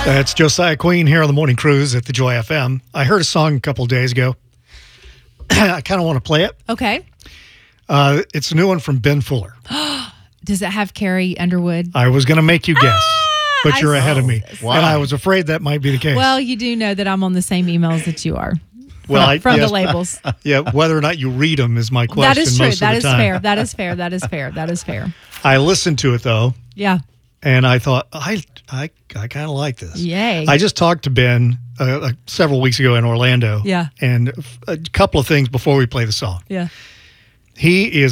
That's Josiah Queen here on the Morning Cruise at the Joy FM. I heard a song a couple of days ago. I kind of want to play it. Okay. It's a new one from Ben Fuller. Does it have Carrie Underwood? I was going to make you guess, but you're ahead of me. Wow. And I was afraid that might be the case. Well, you do know that I'm on the same emails that you are. Well, From yes, the labels. Yeah, whether or not you read them is my question. That is true. Most That of is the time. fair. That is fair. That is fair. That is fair. I listened to it though, Yeah. and I thought I kind of like this. Yay. I just talked to Ben several weeks ago in Orlando. Yeah. And a couple of things before we play the song. Yeah. He is